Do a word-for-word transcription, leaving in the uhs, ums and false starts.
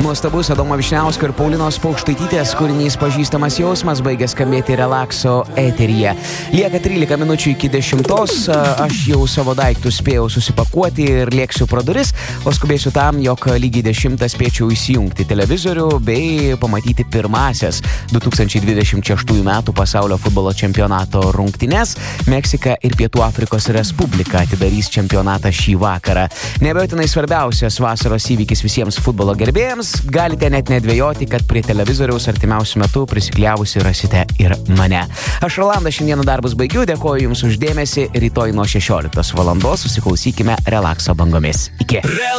nuostabus Adomo Vyšniausko ir Paulinos Paukštaitytės kūrinys Pažįstamas jausmas baigė skambėti Relaxo eteryje. Lieka trylika minučių iki dešimtos, aš jau savo daiktus spėjau susipakuoti ir lėksiu pro duris, o skubėsiu tam, jog lygiai dešimtą spėčiau įsijungti televizorių bei pamatyti pirmasias du tūkstančiai dvidešimt šeštųjų metų pasaulio futbolo čempionato rungtynes. Meksika ir Pietų Afrikos Respublika atidarys čempionatą šį vakarą. Neabejotinai svarbiausias vasaros įvykis visiems futbolo gerbėjams. Galite net nedvejoti, kad prie televizoriaus artimiausiu metu prisikliavusi rasite ir mane. Aš Rolandas šiandieną darbus baigiu, dėkoju Jums už dėmesį. Rytoj nuo šešioliktos valandos susiklausykime Relaxo bangomis. Iki.